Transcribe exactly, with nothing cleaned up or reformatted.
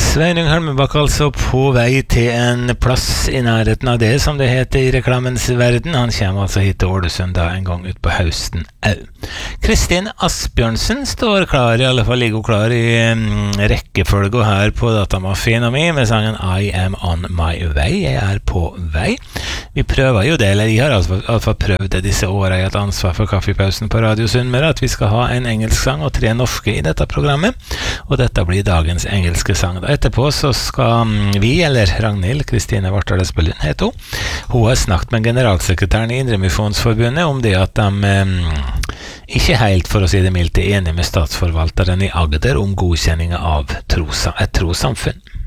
Sveinung Helmebakk altså på vei til en plass i nærheten av det, som det heter i reklamens verden. Han kommer altså hit til Ålesund da en gang ut på høsten au. Kristin Asbjørnsen står klar, i alle fall ligger hun klar i um, rekkefølge her på Datamaskinen min med sangen I am on my way. Jeg er på vei. Vi prøver jo det, eller jeg har altså, altså prøvd det disse årene i et ansvar for kaffepausen på Radio Sunnmøre, at vi skal ha en engelsk sang og tre norske i dette programmet, og dette blir dagens engelske sang. Etterpå så skal vi, eller Ragnhild Kristine Vartdal Espelund heter hun, hun har snakket med generalsekretæren i Indremisjonsforbundet om det at de um, ikke helt, for å si det mildt, er enige med statsforvalteren i Agder om godkjenning av trosa, et trossamfunn.